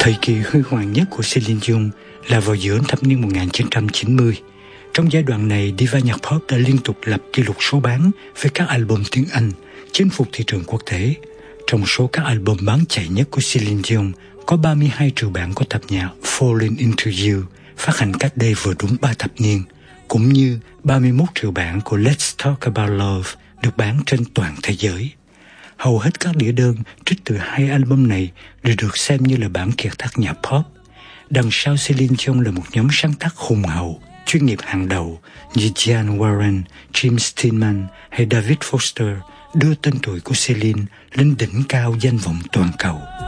Thời kỳ huy hoàng nhất của Celine Dion là vào giữa thập niên 1990. Trong giai đoạn này, diva nhạc pop đã liên tục lập kỷ lục số bán với các album tiếng Anh, chinh phục thị trường quốc tế. Trong số các album bán chạy nhất của Celine Dion, có 32 triệu bản của tập nhạc Falling Into You, phát hành cách đây vừa đúng 3 thập niên, cũng như 31 triệu bản của Let's Talk About Love được bán trên toàn thế giới. Hầu hết các đĩa đơn trích từ hai album này đều được xem như là bản kiệt tác nhạc pop. Đằng sau Celine Dion là một nhóm sáng tác hùng hậu, chuyên nghiệp hàng đầu như Diane Warren, Jim Steinman hay David Foster đưa tên tuổi của Celine lên đỉnh cao danh vọng toàn cầu.